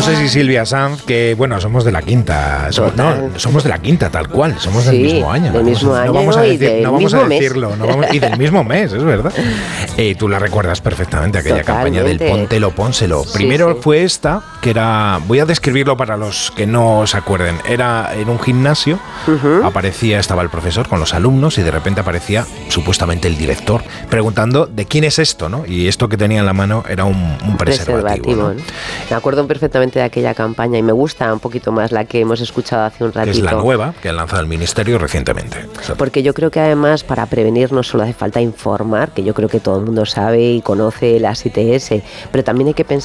Bosé y Silvia Sanz, que bueno, somos de la quinta, somos de la quinta tal cual, somos del mismo año. Del mismo año, no vamos a decirlo, mes. Y del mismo mes, es verdad. Tú la recuerdas perfectamente, aquella campaña del póntelo, pónselo. Primero fue esta, que era, voy a describirlo para los que no se acuerden, era en un gimnasio, estaba el profesor con los alumnos y de repente aparecía supuestamente el director preguntando de quién es esto, ¿no? Y esto que tenía en la mano era un preservativo, ¿no? Me acuerdo perfectamente de aquella campaña y me gusta un poquito más la que hemos escuchado hace un ratito. Es la nueva que ha lanzado el Ministerio recientemente. Porque yo creo que además para prevenir no solo hace falta informar, que yo creo que todo el mundo sabe y conoce las ITS, pero también hay que pensar